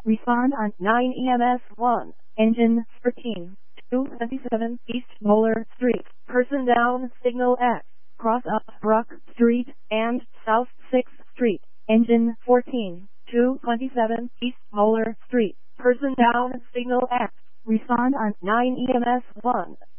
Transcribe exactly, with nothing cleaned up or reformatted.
Respond on nine E M S one. Engine thirteen. two twenty-seven East Moeller Street. Person down, signal X. Cross up Brook Street and South sixth Street. Engine fourteen. two twenty-seven East Moeller Street. Person down, signal X. Respond on nine E M S one.